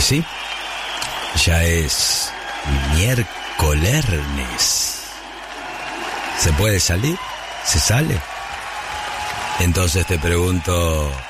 sí, ya es miércoles. ¿Se puede salir? ¿Se sale? Entonces te pregunto,